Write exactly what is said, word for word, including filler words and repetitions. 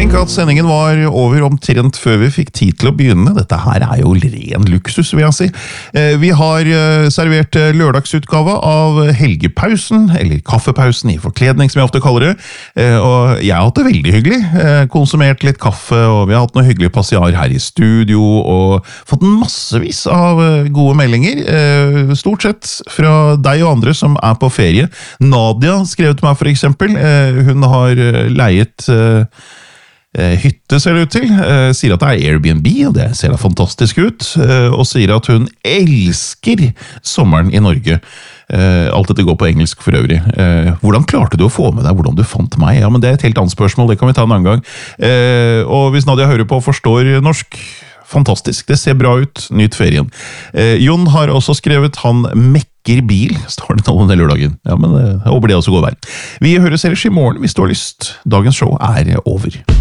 Tenk at sendingen var over omtrent før vi fikk tid til å begynne. Dette her er jo ren luksus, vil jeg si. Vi har servert lørdagsutgave av helgepausen, eller kaffepausen i forkledning, som jeg ofte kaller det. Og jeg har hatt det veldig hyggelig. Konsumert litt kaffe, og vi har hatt noe hyggelig passiar her i studio, og fått massevis av gode meldinger. Stort sett fra deg og andre som er på ferie. Nadia skrev til meg for eksempel. Hun har leiet hytte, ser det ut til, sier at det er Airbnb, og det ser da fantastisk ut, og sier at hun elsker sommeren i Norge. Alt dette går på engelsk for øvrig. Hvordan klarte du å få med deg hvordan du fant meg? Ja, men det er et helt annet spørsmål, det kan vi ta en annen gang. Og hvis Nadia hører på og forstår norsk, fantastisk, det ser bra ut, nyt ferien. Jon har også skrevet han mekker bil, står det nå denne lørdagen. Ja, men jeg håper det også går vel. Vi høres ellers i morgen hvis du har lyst. Dagens show er over.